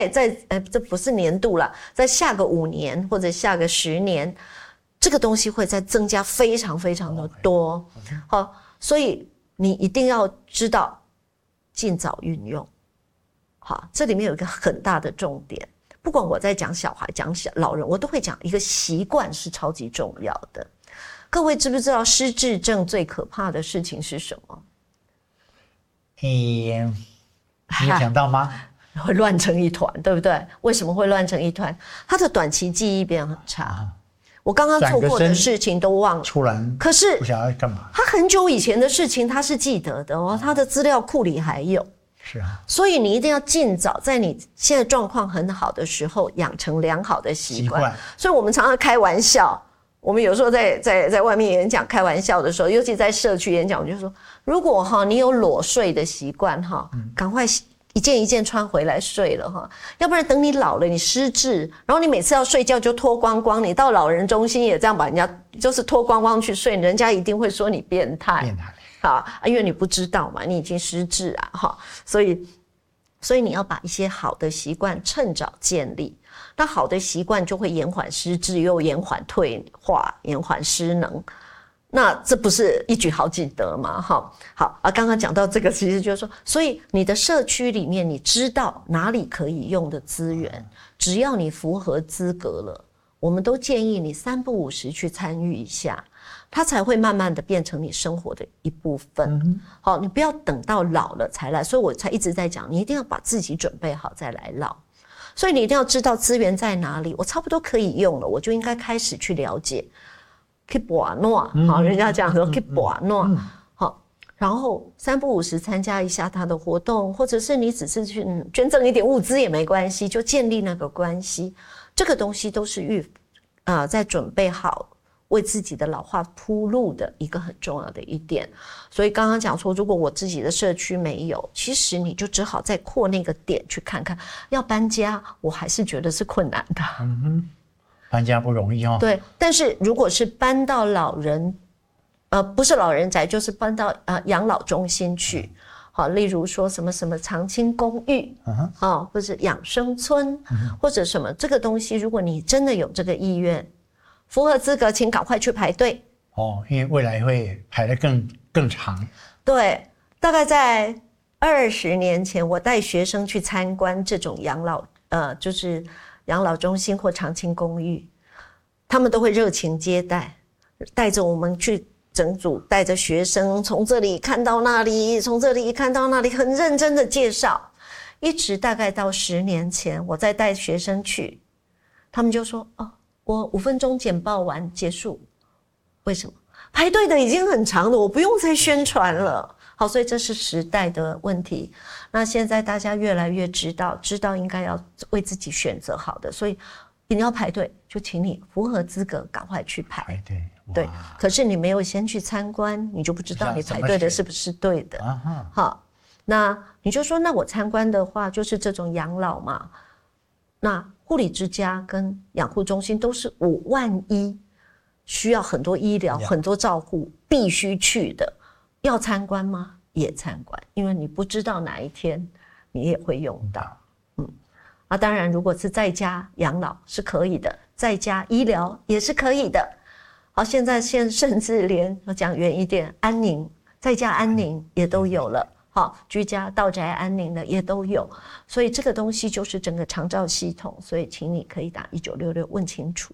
这不是年度了，在下个5年或者下个10年，这个东西会再增加非常非常的多。好，所以你一定要知道尽早运用。好，这里面有一个很大的重点，不管我在讲小孩讲老人，我都会讲一个习惯是超级重要的。各位知不知道失智症最可怕的事情是什么？ 你有想到吗？ 会乱成一团，对不对？为什么会乱成一团？他的短期记忆变很差，我刚刚做过的事情都忘了， 突然可是不晓得干嘛。 他很久以前的事情他是记得的哦，他的资料库里还有。 是啊， 所以你一定要尽早在你现在状况很好的时候养成良好的习惯。所以我们常常开玩笑，我们有时候在外面演讲开玩笑的时候，尤其在社区演讲，我就说，如果你有裸睡的习惯赶快一件一件穿回来睡了要不然等你老了你失智，然后你每次要睡觉就脱光光，你到老人中心也这样把人家就是脱光光去睡，人家一定会说你变态。好，因为你不知道嘛，你已经失智所以你要把一些好的习惯趁早建立，那好的习惯就会延缓失智，又延缓退化，延缓失能。那这不是一举好几得吗？好刚刚讲到这个，其实就是说，所以你的社区里面，你知道哪里可以用的资源，只要你符合资格了，我们都建议你3不5时去参与一下，它才会慢慢的变成你生活的一部分。好，你不要等到老了才来，所以我才一直在讲，你一定要把自己准备好再来老。所以你一定要知道资源在哪里，我差不多可以用了，我就应该开始去了解。去把诺，人家讲说去把诺，然后3不5时参加一下他的活动，或者是你只是去捐赠一点物资也没关系，就建立那个关系。这个东西都是在准备好为自己的老化铺路的一个很重要的一点。所以刚刚讲说，如果我自己的社区没有，其实你就只好再扩那个点去看看。要搬家，我还是觉得是困难的。 搬家不容易对，但是如果是搬到老人，不是老人宅，就是搬到养老中心去，例如说什么什么长青公寓，或者养生村，或者什么这个东西，如果你真的有这个意愿，符合资格，请赶快去排队。 因为未来会排得更长。 对，大概在20年前，我带学生去参观这种养老，就是养老中心或长青公寓，他们都会热情接待，带着我们去整组，带着学生从这里看到那里，从这里看到那里，很认真的介绍。一直大概到10年前，我再带学生去，他们就说：“我5分钟简报完结束。”为什么？排队的已经很长了，我不用再宣传了。好，所以这是时代的问题。那现在大家越来越知道应该要为自己选择好的，所以你要排队，就请你符合资格赶快去排队。对，可是你没有先去参观，你就不知道你排队的是不是对的。好，那你就说，那我参观的话就是这种养老嘛，那护理之家跟养护中心都是万一需要很多医疗很多照护必须去的，要参观吗？也参观，因为你不知道哪一天你也会用到。当然如果是在家养老是可以的，在家医疗也是可以的。好，现在甚至连讲远一点，安宁，在家安宁也都有了。好，居家到宅安宁的也都有，所以这个东西就是整个长照系统，所以请你可以打1966问清楚。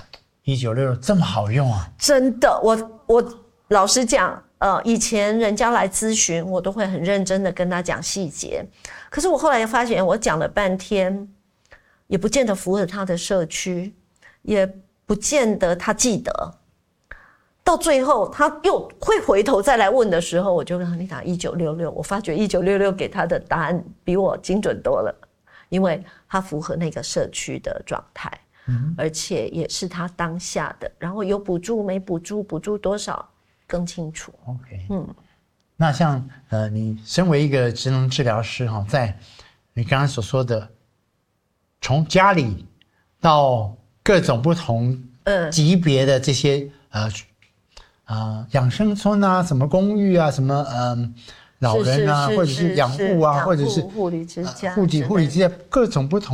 1966这么好用啊？ 真的，我老实讲，以前人家来咨询，我都会很认真的跟他讲细节，可是我后来发现，我讲了半天，也不见得符合他的社区，也不见得他记得。到最后他又会回头再来问的时候，我就跟他你打1966，我发觉1966给他的答案比我精准多了，因为他符合那个社区的状态，而且也是他当下的，然后有补助没补助，补助多少更清楚。 OK，那像你身为一个职能治疗师在你刚刚所说的，从家里到各种不同级别的这些养生村啊，什么公寓啊，什么老人啊，或者是养护啊，或者是护理之家、 护理之家，各种不同。